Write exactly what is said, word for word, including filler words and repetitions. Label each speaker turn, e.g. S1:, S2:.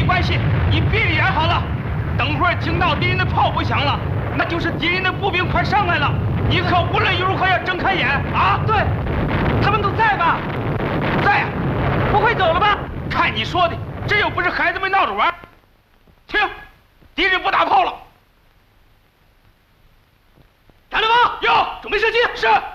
S1: 没关系，你闭着眼好了。等会儿听到敌人的炮不响了，那就是敌人的步兵快上来了。你可无论如何要睁开眼啊！
S2: 对，他们都在吧？
S1: 在呀，
S2: 不会走了吧？
S1: 看你说的，这又不是孩子们闹着玩。听，敌人不打炮了。
S2: 打了吗？
S1: 有，
S2: 准备射击。
S1: 是。